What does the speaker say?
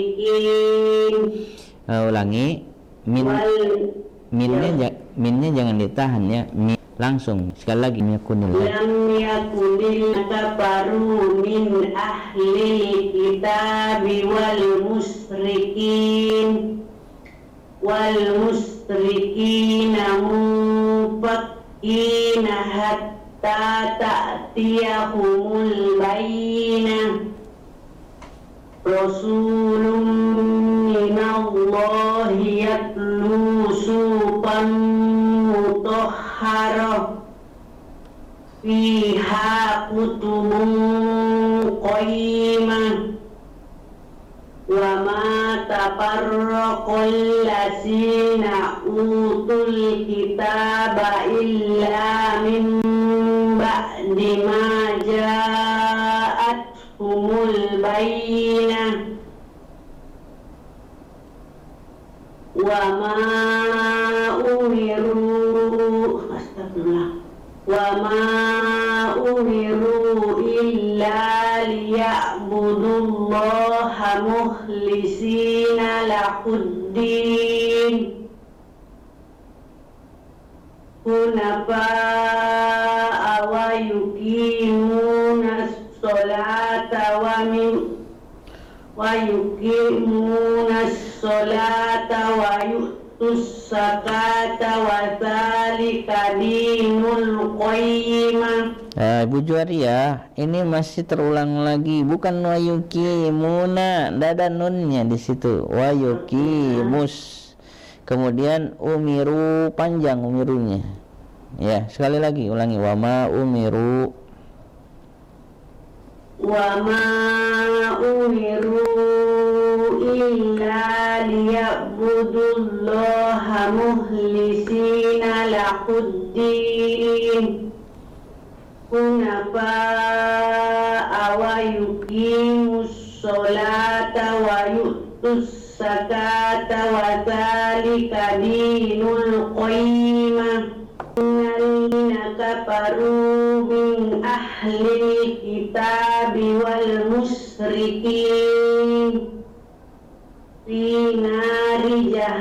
Ulangi, minnya jangan ditahan ya, langsung sekali lagi yakunil. Lam yakunil kafaru min ahli kitabi wal musrikina munfakina hatta ta'tiyahumul bayyinah. Rasulun minallahi yatlu suhufan mutahharah fiha kutubun qayyimah wa ma tafarraqal lazina utul kitaba illa min ba'di ma ja'athumul bayyinah wa ma umiru illa liya'budullaha mukhlisina lahuddin hunafa'a wa yuqimunas salata wa yu'tus zakata wa dzalika dinul qayyimah. Ibu Juwaria, ini masih terulang lagi, bukan wayuqimuna, tidak ada nunnya di situ. Wayuqimus. Kemudian umiru, panjang umirunya. Ya, sekali lagi ulangi, wa ma umiru. Wa ma umiru illa liya'budullaha mukhlisina lahuddin hunafa'a wa yuqimus sholata wa yu'tus zakata wa dzalika dinul qayyimah. Innalladzina kafaru min ahlil kitabi wal musrikin fi nari jahannam